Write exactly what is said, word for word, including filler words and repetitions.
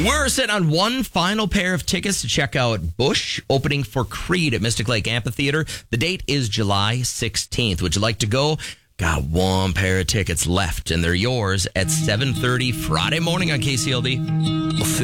We're sitting on one final pair of tickets to check out Bush opening for Creed at Mystic Lake Amphitheater. The date is July sixteenth. Would you like to go? Got one pair of tickets left, and they're yours at seven thirty Friday morning on K C L D.